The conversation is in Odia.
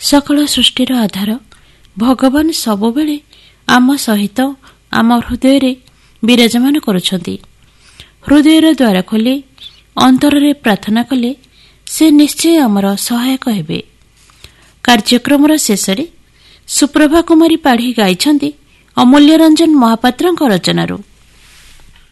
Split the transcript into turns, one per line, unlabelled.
ସକଳ ସୃଷ୍ଟିର ଆଧାର ଭଗବାନ ସବୁବେଳେ ଆମ ସହିତ ଆମ ହୃଦୟରେ ବିରାଜମାନ କରୁଛନ୍ତି। ହୃଦୟର ଦ୍ୱାର ଖୋଲି ଅନ୍ତରରେ ପ୍ରାର୍ଥନା କଲେ ସେ ନିଶ୍ଚୟ ଆମର ସହାୟକ ହେବେ। କାର୍ଯ୍ୟକ୍ରମର ଶେଷରେ ସୁପ୍ରଭା କୁମାରୀ ପାଢ଼ୀ ଗାଇଛନ୍ତି ଅମୂଲ୍ୟ ରଞ୍ଜନ ମହାପାତ୍ରଙ୍କ ରଚନାରୁ